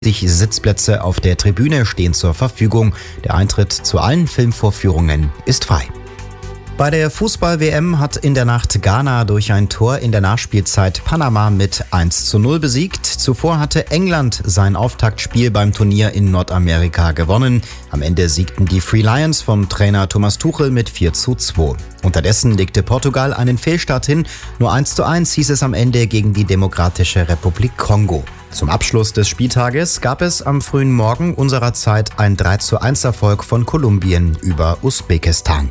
Sitzplätze auf der Tribüne stehen zur Verfügung. Der Eintritt zu allen Filmvorführungen ist frei. Bei der Fußball-WM hat in der Nacht Ghana durch ein Tor in der Nachspielzeit Panama mit 1:0 besiegt. Zuvor hatte England sein Auftaktspiel beim Turnier in Nordamerika gewonnen. Am Ende siegten die Free Lions von Trainer Thomas Tuchel mit 4:2. Unterdessen legte Portugal einen Fehlstart hin. Nur 1:1 hieß es am Ende gegen die Demokratische Republik Kongo. Zum Abschluss des Spieltages gab es am frühen Morgen unserer Zeit ein 3:1 Erfolg von Kolumbien über Usbekistan.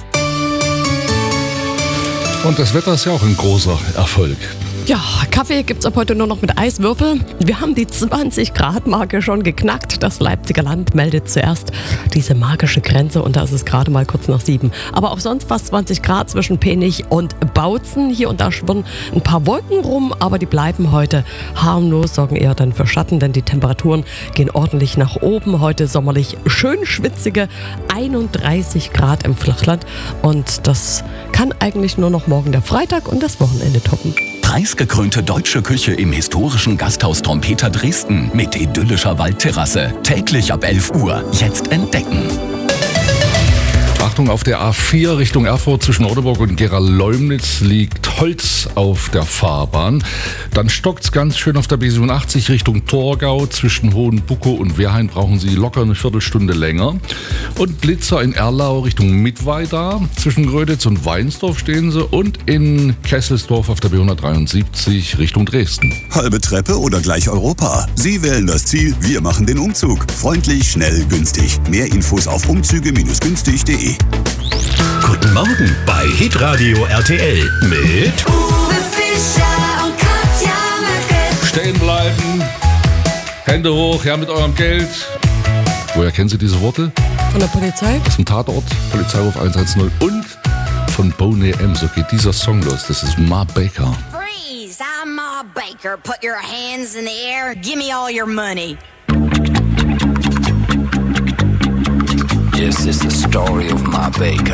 Und das Wetter ist ja auch ein großer Erfolg. Ja, Kaffee gibt's ab heute nur noch mit Eiswürfel. Wir haben die 20-Grad-Marke schon geknackt. Das Leipziger Land meldet zuerst diese magische Grenze und da ist es gerade mal kurz nach 7. Aber auch sonst fast 20 Grad zwischen Penich und Bautzen. Hier und da schwirren ein paar Wolken rum, aber die bleiben heute harmlos, sorgen eher dann für Schatten, denn die Temperaturen gehen ordentlich nach oben. Heute sommerlich schön schwitzige 31 Grad im Flachland und das kann eigentlich nur noch morgen der Freitag und das Wochenende toppen. Preisgekrönte deutsche Küche im historischen Gasthaus Trompeter Dresden mit idyllischer Waldterrasse. Täglich ab 11 Uhr. Jetzt entdecken. Achtung, auf der A4 Richtung Erfurt zwischen Rodeburg und Gera-Leumnitz liegt Holz auf der Fahrbahn. Dann stockt's ganz schön auf der B87 Richtung Torgau. Zwischen Hohenbuckow und Wehrhain brauchen Sie locker eine Viertelstunde länger. Und Blitzer in Erlau Richtung Mittweida. Zwischen Gröditz und Weinsdorf stehen Sie. Und in Kesselsdorf auf der B173 Richtung Dresden. Halbe Treppe oder gleich Europa? Sie wählen das Ziel, wir machen den Umzug. Freundlich, schnell, günstig. Mehr Infos auf umzüge-günstig.de. Guten Morgen bei Hitradio RTL mit Uwe Fischer und Katja Möcke. Stehen bleiben, Hände hoch, ja, mit eurem Geld. Woher kennen Sie diese Worte? Von der Polizei? Aus dem Tatort, Polizeiruf 110 und von Boney M. So geht dieser Song los. Das ist Ma Baker. Freeze, I'm Ma Baker. Put your hands in the air. Give me all your money. This is the story of Ma Baker.